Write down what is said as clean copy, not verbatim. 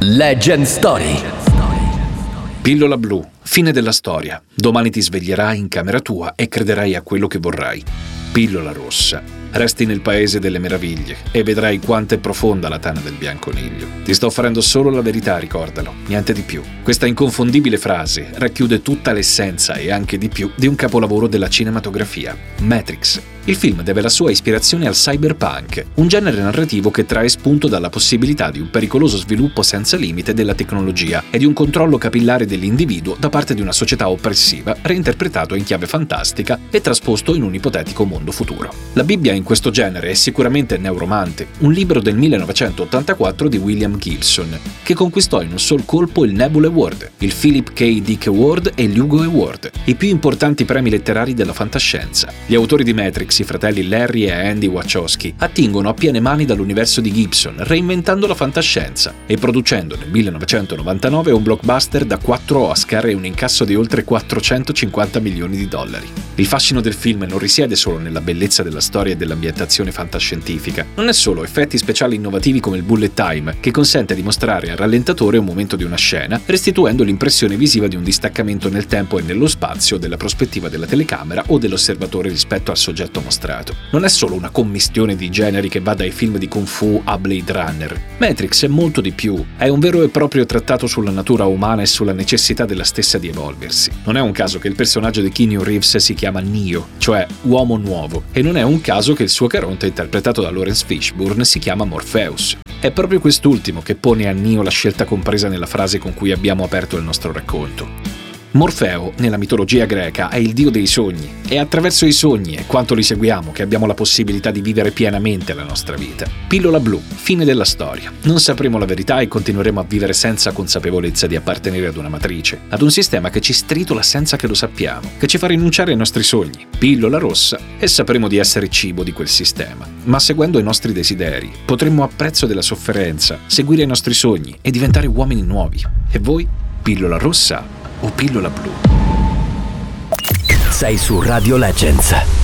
Legend Story. Pillola blu, fine della storia. Domani ti sveglierai in camera tua e crederai a quello che vorrai. Pillola rossa, resti nel paese delle meraviglie e vedrai quanto è profonda la tana del bianconiglio. Ti sto offrendo solo la verità, ricordalo, niente di più. Questa inconfondibile frase racchiude tutta l'essenza e anche di più di un capolavoro della cinematografia, Matrix. Il film deve la sua ispirazione al cyberpunk, un genere narrativo che trae spunto dalla possibilità di un pericoloso sviluppo senza limite della tecnologia e di un controllo capillare dell'individuo da parte di una società oppressiva, reinterpretato in chiave fantastica e trasposto in un ipotetico mondo futuro. La Bibbia in questo genere è sicuramente Neuromante, un libro del 1984 di William Gibson, che conquistò in un sol colpo il Nebula Award, il Philip K. Dick Award e l'Hugo Award, i più importanti premi letterari della fantascienza. Gli autori di Matrix, i fratelli Larry e Andy Wachowski, attingono a piene mani dall'universo di Gibson, reinventando la fantascienza e producendo nel 1999 un blockbuster da 4 Oscar e un incasso di oltre 450 milioni di dollari. Il fascino del film non risiede solo nella bellezza della storia e dell'ambientazione fantascientifica, non è solo effetti speciali innovativi come il bullet time, che consente di mostrare al rallentatore un momento di una scena, restituendo l'impressione visiva di un distaccamento nel tempo e nello spazio della prospettiva della telecamera o dell'osservatore rispetto al soggetto mostrato. Non è solo una commistione di generi che va dai film di Kung Fu a Blade Runner. Matrix è molto di più, è un vero e proprio trattato sulla natura umana e sulla necessità della stessa di evolversi. Non è un caso che il personaggio di Keanu Reeves si chiama Neo, cioè uomo nuovo, e non è un caso che il suo Caronte, interpretato da Lawrence Fishburne, si chiama Morpheus. È proprio quest'ultimo che pone a Neo la scelta compresa nella frase con cui abbiamo aperto il nostro racconto. Morfeo, nella mitologia greca, è il dio dei sogni. È attraverso i sogni e quanto li seguiamo che abbiamo la possibilità di vivere pienamente la nostra vita. Pillola blu, fine della storia. Non sapremo la verità e continueremo a vivere senza consapevolezza di appartenere ad una matrice, ad un sistema che ci stritola senza che lo sappiamo, che ci fa rinunciare ai nostri sogni. Pillola rossa e sapremo di essere cibo di quel sistema. Ma seguendo i nostri desideri, potremmo a prezzo della sofferenza seguire i nostri sogni e diventare uomini nuovi. E voi? Pillola rossa o pillola blu? Sei su Radio Legends.